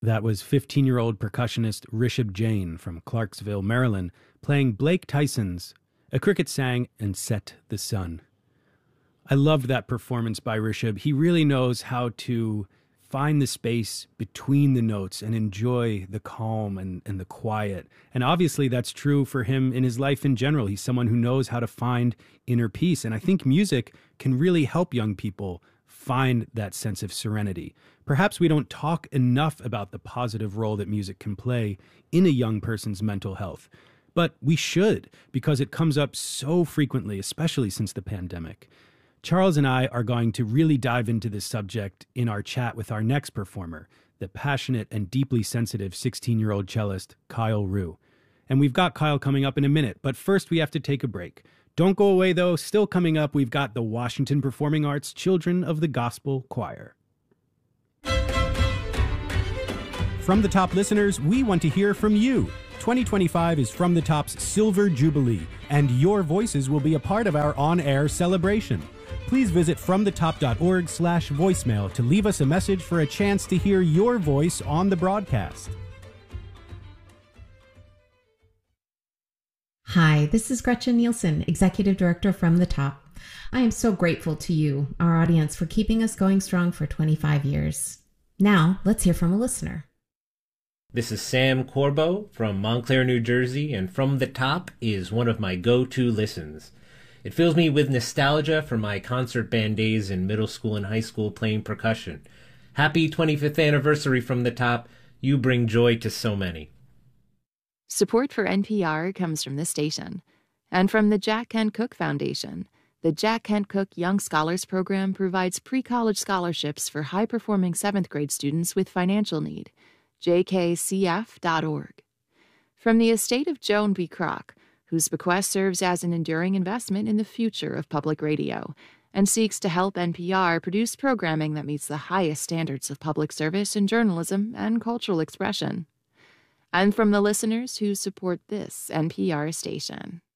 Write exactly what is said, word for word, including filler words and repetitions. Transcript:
That was fifteen-year-old percussionist Rishabh Jain from Clarksville, Maryland, playing Blake Tyson's A Cricket Sang and Set the Sun. I loved that performance by Rishabh. He really knows how to find the space between the notes and enjoy the calm and, and the quiet. And obviously that's true for him in his life in general. He's someone who knows how to find inner peace. And I think music can really help young people find that sense of serenity. Perhaps we don't talk enough about the positive role that music can play in a young person's mental health. But we should, because it comes up so frequently, especially since the pandemic. Charles and I are going to really dive into this subject in our chat with our next performer, the passionate and deeply sensitive sixteen-year-old cellist, Kyle Rue. And we've got Kyle coming up in a minute, but first we have to take a break. Don't go away, though. Still coming up, we've got the Washington Performing Arts Children of the Gospel Choir. From the Top listeners, we want to hear from you. twenty twenty-five is From the Top's Silver Jubilee, and your voices will be a part of our on-air celebration. Please visit fromthetop.org slash voicemail to leave us a message for a chance to hear your voice on the broadcast. Hi, this is Gretchen Nielsen, Executive Director From the Top. I am so grateful to you, our audience, for keeping us going strong for twenty-five years. Now, let's hear from a listener. This is Sam Corbo from Montclair, New Jersey, and From the Top is one of my go-to listens. It fills me with nostalgia for my concert band days in middle school and high school playing percussion. Happy twenty-fifth anniversary, From the Top. You bring joy to so many. Support for N P R comes from this station and from the Jack Kent Cooke Foundation. The Jack Kent Cooke Young Scholars Program provides pre-college scholarships for high-performing seventh grade students with financial need. j k c f dot org. From the estate of Joan B. Kroc, whose bequest serves as an enduring investment in the future of public radio and seeks to help N P R produce programming that meets the highest standards of public service in journalism and cultural expression. And from the listeners who support this N P R station.